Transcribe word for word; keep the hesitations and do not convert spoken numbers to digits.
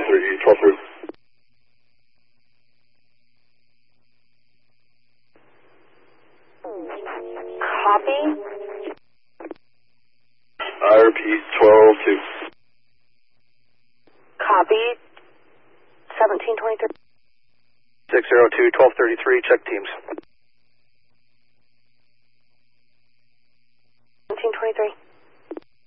three, twelve three. Copy. I repeat, twelve two. Copy. seventeen twenty-three. six zero two, twelve thirty-three, check teams. seventeen twenty-three.